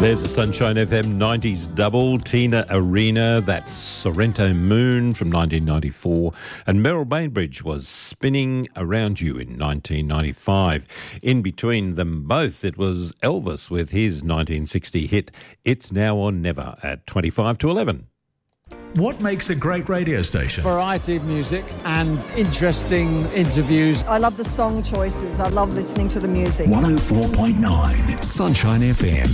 There's a Sunshine FM 90s double. Tina Arena, that's Sorrento Moon from 1994. And Merrill Bainbridge was Spinning Around You in 1995. In between them both, it was Elvis with his 1960 hit, It's Now or Never, at 25 to 11. What makes a great radio station? Variety of music and interesting interviews. I love the song choices. I love listening to the music. 104.9 Sunshine FM.